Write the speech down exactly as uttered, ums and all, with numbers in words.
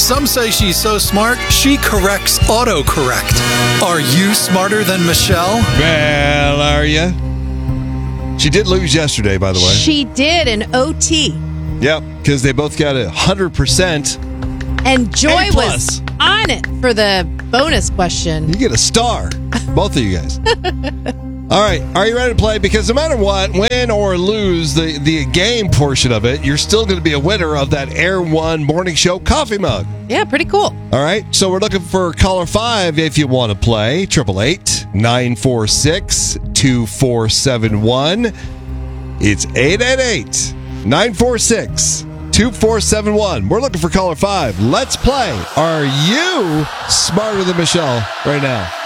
Some say she's so smart, she corrects autocorrect. Are you smarter than Michelle? Well, are you? She did lose yesterday, by the way. She did an O T. Yep, because they both got a one hundred percent. And Joy A plus. was on it for the bonus question. You get a star. Both of you guys. All right, are you ready to play? Because no matter what, win or lose the, the game portion of it, you're still going to be a winner of that Air One Morning Show coffee mug. Yeah, pretty cool. All right, so we're looking for caller five if you want to play. eight eight eight, nine four six, two four seven one. It's eight eight eight, nine four six, two four seven one. We're looking for caller five. Let's play. Are you smarter than Michelle right now?